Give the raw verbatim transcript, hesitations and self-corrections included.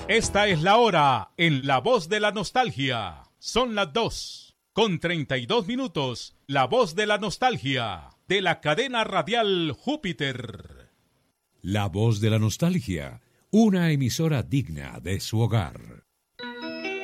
Esta es la hora en La Voz de la Nostalgia. Son las dos con treinta y dos minutos. La Voz de la Nostalgia de la cadena radial Júpiter. La Voz de la Nostalgia, una emisora digna de su hogar.